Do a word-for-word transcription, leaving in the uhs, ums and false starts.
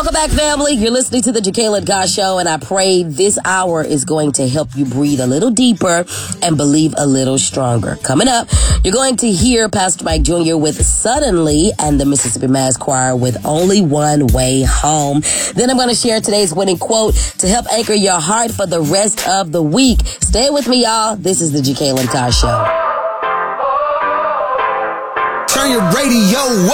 Welcome back, family. You're listening to the Jacqueline God Show, and I pray this hour is going to help you breathe a little deeper and believe a little stronger. Coming up, you're going to hear Pastor Mike Junior with Suddenly and the Mississippi Mass Choir with Only One Way Home. Then I'm going to share today's winning quote to help anchor your heart for the rest of the week. Stay with me, y'all. This is the Jacqueline God Show. Turn your radio